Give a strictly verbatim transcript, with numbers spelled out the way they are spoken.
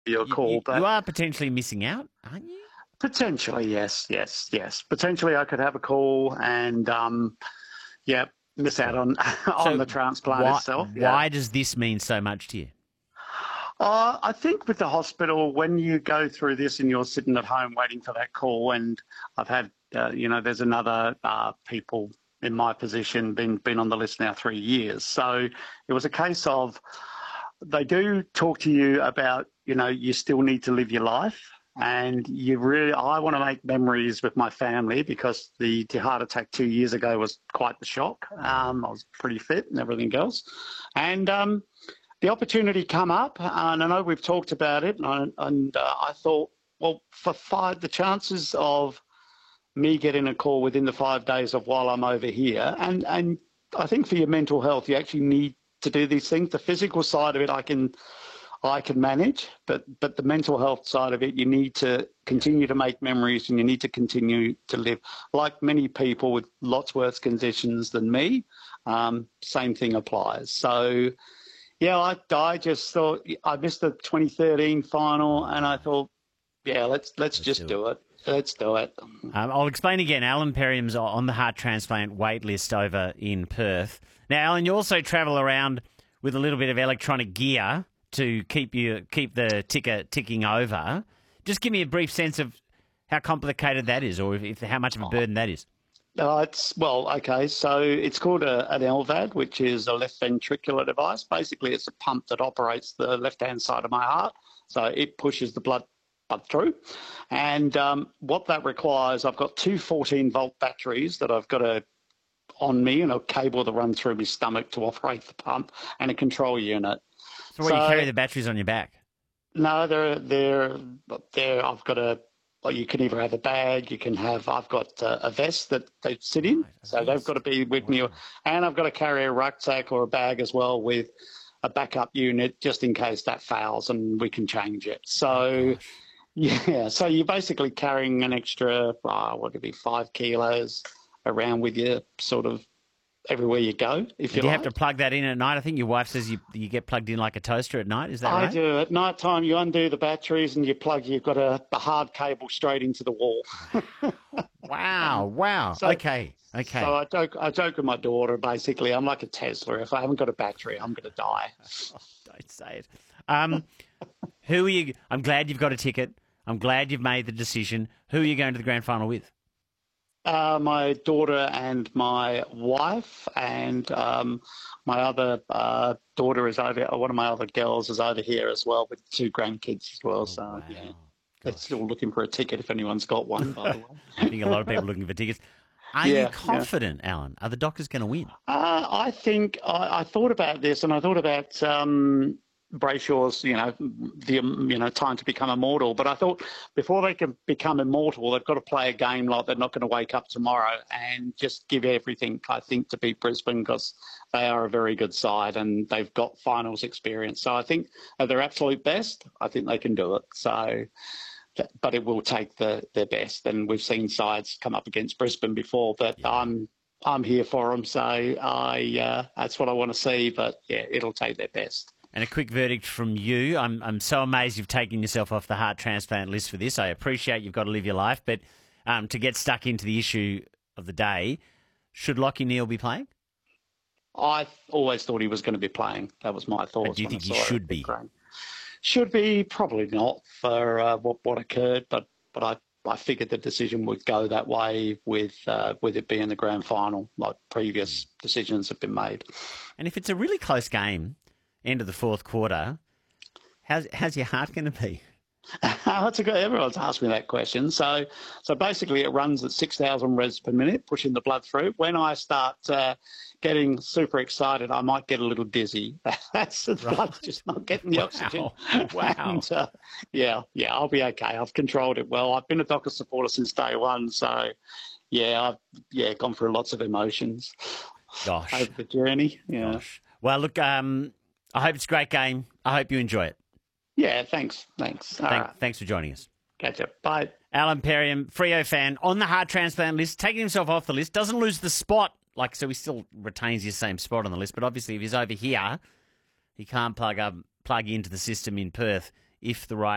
your You, you, call, you but are potentially missing out, aren't you? potentially, yes, yes, yes. Potentially, I could have a call and, um, yeah, miss out Sure. on on So the transplant why itself. Yeah. why does this mean so much to you? Uh, I think with the hospital, when you go through this and you're sitting at home waiting for that call, and I've had, uh, you know, there's another uh, people in my position been been on the list now three years. So it was a case of they do talk to you about, you know, you still need to live your life. And you really, I want to make memories with my family because the, the heart attack two years ago was quite the shock. Yeah. Um, I was pretty fit and everything else. And um, the opportunity come up, and I know we've talked about it, and, I, and uh, I thought, well, for five, the chances of me getting a call within the five days of while I'm over here, and, and I think for your mental health, you actually need to do these things. The physical side of it, I can I can manage, but but the mental health side of it, you need to Yeah. continue to make memories, and you need to continue to live. Like many people with lots worse conditions than me, um, same thing applies. So yeah, I I just thought I missed the twenty thirteen final, and I thought, yeah, let's let's Let's just do it. do it. Let's do it. Um, I'll explain again. Alan Perriam's on the heart transplant wait list over in Perth. Now, Alan, you also travel around with a little bit of electronic gear to keep you keep the ticker ticking over. Just give me a brief sense of how complicated that is, or if, if how much of a burden that is. Uh, it's well, okay. So it's called a, an L V A D, which is a left ventricular device. Basically, it's a pump that operates the left-hand side of my heart, so it pushes the blood blood through. And um, what that requires, I've got two fourteen-volt batteries that I've got to on me, and a cable that runs through my stomach to operate the pump, and a control unit. So, where you So carry the batteries on your back. no, they're they're they're. I've got a. Well, you can either have a bag, you can have. I've got uh, a vest that they sit in, Right, a so they've got to vest. be with me, Wow. and I've got to carry a rucksack or a bag as well with a backup unit just in case that fails, and we can change it. Oh So gosh. yeah, so you're basically carrying an extra, uh, what could it be, five kilos around with you, sort of everywhere you go, if And you do you have to like. plug that in at night? I think your wife says you you get plugged in like a toaster at night. Is that I right? do. At night time, you undo the batteries and you plug. You've got a, a hard cable straight into the wall. Wow. Wow. So, Okay. so Okay. I joke. I joke with my daughter. Basically, I'm like a Tesla. If I haven't got a battery, I'm going to die. Don't say it. Um, who are you? I'm glad you've got a ticket. I'm glad you've made the decision. Who are you going to the grand final with? Uh, my daughter and my wife, and um, my other uh, daughter is over. One of my other girls is over here as well with two grandkids as well. Oh, So wow. yeah, they're Gosh. still looking for a ticket if anyone's got one. By the way. I think a lot of people are looking for tickets. Are you Yeah, yeah. confident, Alan? Are the Dockers going to win? Uh, I think I, I thought about this, and I thought about um, Brayshaw's, you know, the um, you know time to become immortal. But I thought before they can become immortal, they've got to play a game like they're not going to wake up tomorrow and just give everything. I think to beat Brisbane because they are a very good side and they've got finals experience. So I think at their absolute best, I think they can do it. So. But it will take the their best, and we've seen sides come up against Brisbane before. But Yeah. I'm I'm here for them, so I uh, that's what I want to see. But yeah, it'll take their best. And a quick verdict from you. I'm I'm so amazed you've taken yourself off the heart transplant list for this. I appreciate you've got to live your life, but um, to get stuck into the issue of the day, should Lockie Neal be playing? I always thought he was going to be playing. That was my thoughts. But do you when I think he saw it should at be? Ukraine. Should be probably not for uh, what what occurred, but but I. I figured the decision would go that way with uh, with it being the grand final, like previous decisions have been made. And if it's a really close game, end of the fourth quarter, how's how's your heart going to be? That's a good. Everyone's asked me that question. So, so basically, it runs at six thousand revs per minute, pushing the blood through. When I start uh, getting super excited, I might get a little dizzy. That's the Right. blood's just not getting the Wow. oxygen. Wow. And, uh, yeah, yeah, I'll be okay. I've controlled it well. I've been a Docker supporter since day one. So, yeah, I've yeah gone through lots of emotions Gosh. over the journey. Yeah, Gosh. Well, look, um, I hope it's a great game. I hope you enjoy it. yeah. Thanks, thanks. All Thank, right, Thanks for joining us. catch up. Bye. Alan Perriam, Freo fan, on the heart transplant list, taking himself off the list, doesn't lose the spot. Like, so he still retains his same spot on the list, but obviously if he's over here, he can't plug up, plug into the system in Perth if the right